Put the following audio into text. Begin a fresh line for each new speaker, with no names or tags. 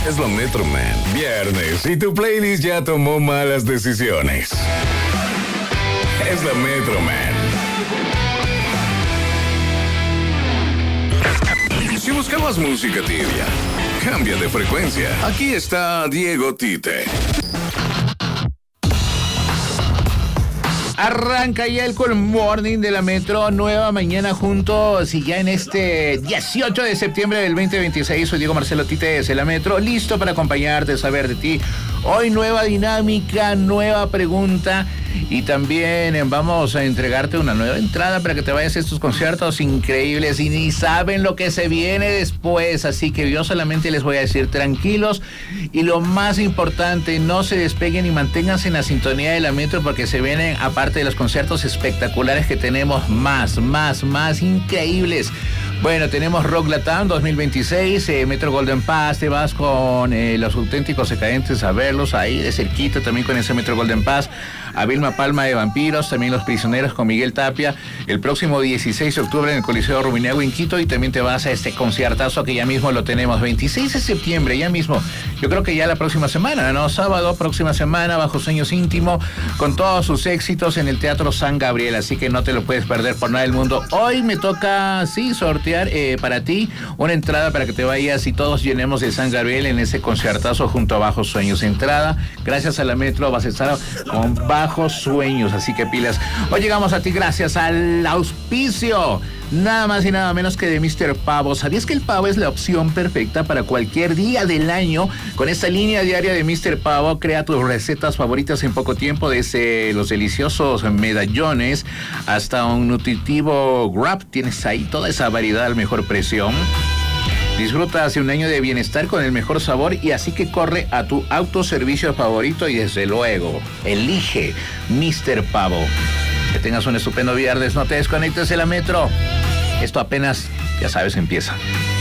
Es la Metro Man. Viernes y tu playlist ya tomó malas decisiones. Es la Metro Man. Si buscabas música tibia, cambia de frecuencia. Aquí está Diego Tite.
Arranca ya el Cool Morning de la Metro, nueva mañana juntos y ya en este 18 de septiembre del 2026. Soy Diego Marcelo Tite desde la Metro, listo para acompañarte, saber de ti. Hoy nueva dinámica, nueva pregunta y también vamos a entregarte una nueva entrada para que te vayas a estos conciertos increíbles y ni saben lo que se viene después, así que yo solamente les voy a decir tranquilos y lo más importante, no se despeguen y manténganse en la sintonía de la Metro porque se vienen, aparte de los conciertos espectaculares que tenemos, más increíbles. Bueno, tenemos Rock Latam 2026, Metro Golden Pass, te vas con los auténticos decadentes a verlos ahí de cerquita, también con ese Metro Golden Pass, a Vilma Palma de Vampiros, también Los Prisioneros con Miguel Tapia, el próximo 16 de octubre en el Coliseo Rumiñahui en Quito, y también te vas a este conciertazo que ya mismo lo tenemos, 26 de septiembre, ya mismo, yo creo que ya la próxima semana, ¿no? Sábado, próxima semana, Bajo Sueños Íntimo, con todos sus éxitos en el Teatro San Gabriel, así que no te lo puedes perder por nada del mundo. Hoy me toca, sí, sortear para ti una entrada para que te vayas y todos llenemos de San Gabriel en ese conciertazo junto a Bajo Sueños. Entrada, gracias a la Metro, vas a estar con Bajo Sueños, así que pilas. Hoy llegamos a ti gracias al auspicio, nada más y nada menos que de Mr. Pavo. ¿Sabías que el pavo es la opción perfecta para cualquier día del año? Con esta línea diaria de Mr. Pavo, crea tus recetas favoritas en poco tiempo, desde los deliciosos medallones hasta un nutritivo wrap. Tienes ahí toda esa variedad al mejor precio. Disfruta hace un año de bienestar con el mejor sabor y así que corre a tu autoservicio favorito y desde luego, elige Mr. Pavo. Que tengas un estupendo viernes, no te desconectes de la Metro. Esto apenas, ya sabes, empieza.